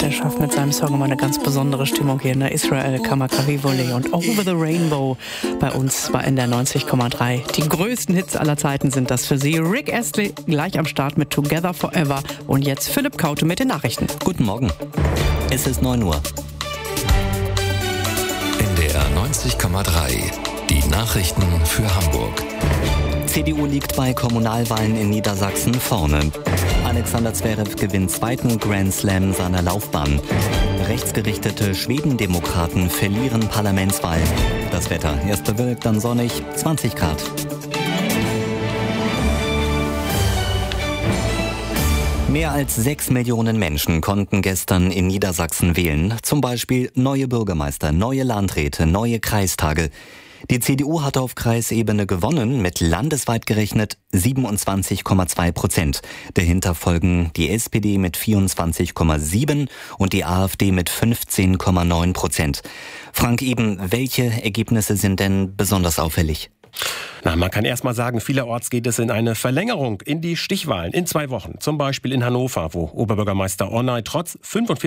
der schafft mit seinem Song immer eine ganz besondere Stimmung hier. Israel Kamakawi-Volley und Over the Rainbow bei uns bei NDR 90,3. Die größten Hits aller Zeiten sind das für Sie. Rick Astley gleich am Start mit Together Forever und jetzt Philipp Kaute mit den Nachrichten. Guten Morgen. Es ist 9 Uhr. NDR 90,3. Die Nachrichten für Hamburg. CDU liegt bei Kommunalwahlen in Niedersachsen vorne. Alexander Zverev gewinnt zweiten Grand Slam seiner Laufbahn. Rechtsgerichtete Schwedendemokraten verlieren Parlamentswahl. Das Wetter erst bewölkt, dann sonnig, 20 Grad. Mehr als 6 Millionen Menschen konnten gestern in Niedersachsen wählen. Zum Beispiel neue Bürgermeister, neue Landräte, neue Kreistage. Die CDU hat auf Kreisebene gewonnen, mit landesweit gerechnet 27,2%. Dahinter folgen die SPD mit 24,7% und die AfD mit 15,9%. Frank Eben, welche Ergebnisse sind denn besonders auffällig? Man kann erst mal sagen, vielerorts geht es in eine Verlängerung, in die Stichwahlen in 2 Wochen. Zum Beispiel in Hannover, wo Oberbürgermeister Ornay trotz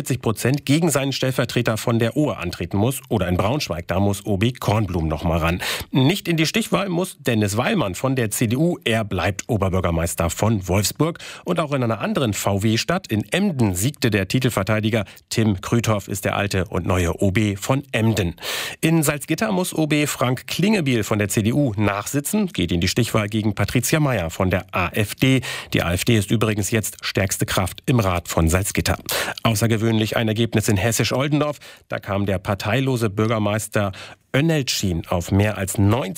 45% gegen seinen Stellvertreter von der Ohe antreten muss. Oder in Braunschweig, da muss Obi Kornblum noch mal ran. Nicht in die Stichwahl muss Dennis Weilmann von der CDU. Er bleibt Oberbürgermeister von Wolfsburg. Und auch in einer anderen VW-Stadt, in Emden, siegte der Titelverteidiger. Tim Krüthoff ist der alte und neue OB von Emden. In Salzgitter muss OB Frank Klingebiel von der CDU nachsitzen, geht in die Stichwahl gegen Patricia Mayer von der AfD. Die AfD ist übrigens jetzt stärkste Kraft im Rat von Salzgitter. Außergewöhnlich ein Ergebnis in Hessisch-Oldendorf. Da kam der parteilose Bürgermeister Önelcin auf mehr als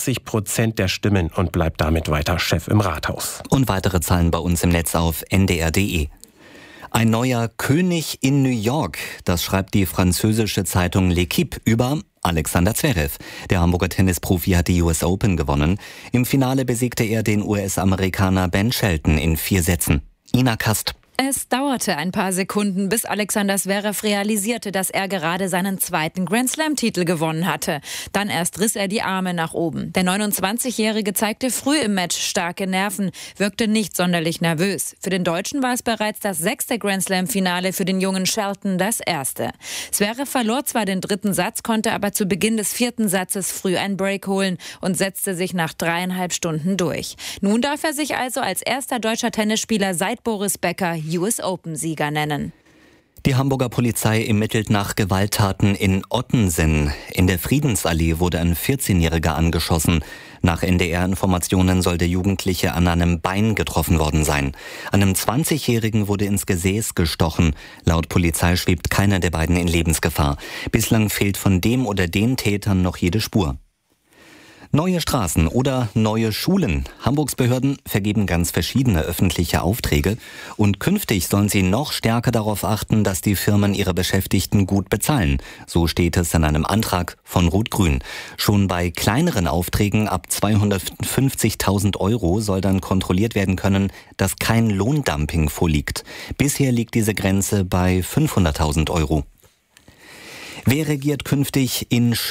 90% der Stimmen und bleibt damit weiter Chef im Rathaus. Und weitere Zahlen bei uns im Netz auf ndr.de. Ein neuer König in New York, das schreibt die französische Zeitung L'Équipe über Alexander Zverev. Der Hamburger Tennisprofi hat die US Open gewonnen. Im Finale besiegte er den US-Amerikaner Ben Shelton in 4 Sätzen. Ina Kast. Es dauerte ein paar Sekunden, bis Alexander Zverev realisierte, dass er gerade seinen zweiten Grand-Slam-Titel gewonnen hatte. Dann erst riss er die Arme nach oben. Der 29-Jährige zeigte früh im Match starke Nerven, wirkte nicht sonderlich nervös. Für den Deutschen war es bereits das 6. Grand-Slam-Finale, für den jungen Shelton das erste. Zverev verlor zwar den 3. Satz, konnte aber zu Beginn des 4. Satzes früh einen Break holen und setzte sich nach 3,5 Stunden durch. Nun darf er sich also als erster deutscher Tennisspieler seit Boris Becker US Open-Sieger nennen. Die Hamburger Polizei ermittelt nach Gewalttaten in Ottensen. In der Friedensallee wurde ein 14-Jähriger angeschossen. Nach NDR-Informationen soll der Jugendliche an einem Bein getroffen worden sein. Einem 20-Jährigen wurde ins Gesäß gestochen. Laut Polizei schwebt keiner der beiden in Lebensgefahr. Bislang fehlt von dem oder den Tätern noch jede Spur. Neue Straßen oder neue Schulen. Hamburgs Behörden vergeben ganz verschiedene öffentliche Aufträge und künftig sollen sie noch stärker darauf achten, dass die Firmen ihre Beschäftigten gut bezahlen. So steht es in einem Antrag von Rot-Grün. Schon bei kleineren Aufträgen ab 250.000 Euro soll dann kontrolliert werden können, dass kein Lohndumping vorliegt. Bisher liegt diese Grenze bei 500.000 Euro. Wer regiert künftig in